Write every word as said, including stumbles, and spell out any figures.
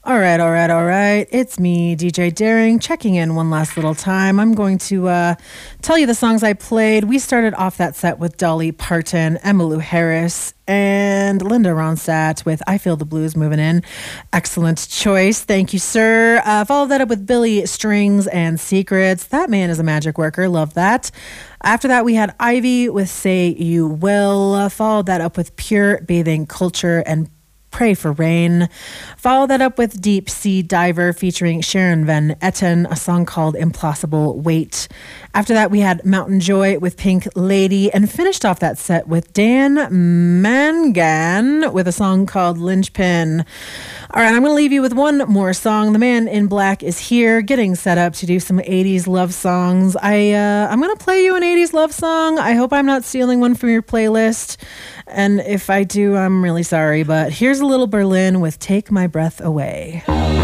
All right, all right, all right. It's me, D J Daring, checking in one last little time. I'm going to uh, tell you the songs I played. We started off that set with Dolly Parton, Emmylou Harris, and Linda Ronstadt with I Feel the Blues Moving In. Excellent choice. Thank you, sir. Uh, followed that up with Billy Strings and Secrets. That man is a magic worker. Love that. After that, we had Ivy with Say You Will. Uh, followed that up with Pure Bathing Culture and Pray for Rain. Follow that up with Deep Sea Diver featuring Sharon Van Etten, a song called Impossible Wait. After that, we had Mountain Joy with Pink Lady, and finished off that set with Dan Mangan with a song called Linchpin. All right, I'm going to leave you with one more song. The Man in Black is here, getting set up to do some eighties love songs. I, uh, I'm going to play you an eighties love song. I hope I'm not stealing one from your playlist. And if I do, I'm really sorry. But here's a little Berlin with Take My Breath Away.